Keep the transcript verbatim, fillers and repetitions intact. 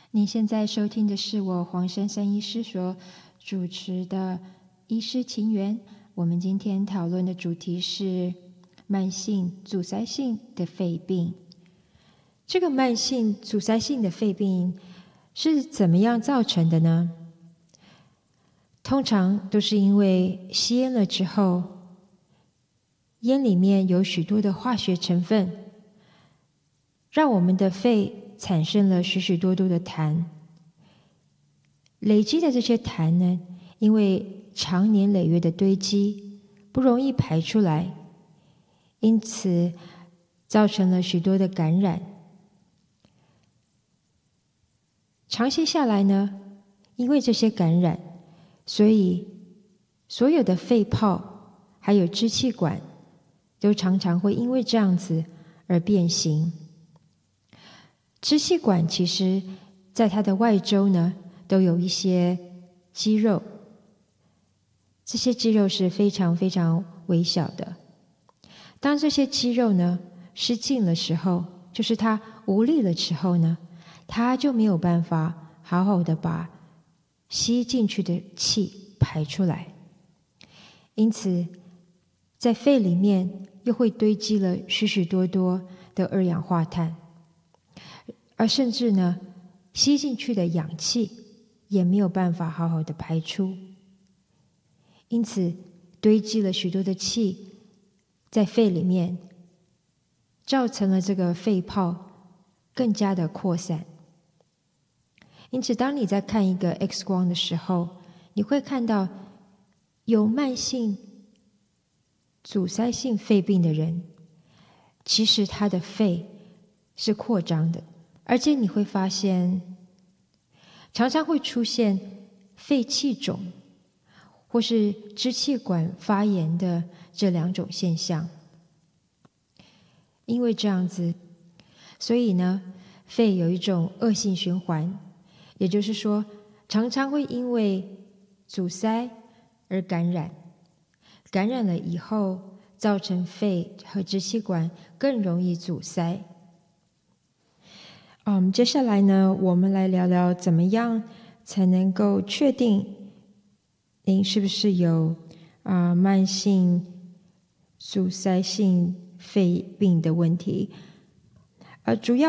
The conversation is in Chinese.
您现在收听的是我黄珊珊医师所主持的医师情缘。我们今天讨论的主题是慢性阻塞性的肺病。这个慢性阻塞性的肺病是怎么样造成的呢？通常都是因为吸烟了之后，烟里面有许多的化学成分，让我们的肺产生了许许多多的痰。累积的这些痰呢，因为长年累月的堆积，不容易排出来，因此造成了许多的感染。长期下来呢，因为这些感染，所以所有的肺泡还有支气管都常常会因为这样子而变形。支气管其实在它的外周呢，都有一些肌肉，这些肌肉是非常非常微小的。当这些肌肉呢失禁的时候，就是它无力的时候呢，它就没有办法好好的把吸进去的气排出来，因此在肺里面又会堆积了许许多多的二氧化碳，而甚至呢吸进去的氧气也没有办法好好的排出，因此堆积了许多的气在肺里面，造成了这个肺泡更加的扩散。因此当你在看一个 X 光的时候，你会看到有慢性阻塞性肺病的人，其实他的肺是扩张的，而且你会发现常常会出现肺气肿或是支气管发炎的这两种现象。因为这样子，所以呢肺有一种恶性循环，也就是说常常会因为阻塞而感染，感染了以后造成肺和支气管更容易阻塞。嗯，接下来呢，我们来聊聊怎么样才能够确定您是不是有啊、呃、慢性阻塞性肺病的问题。呃，主要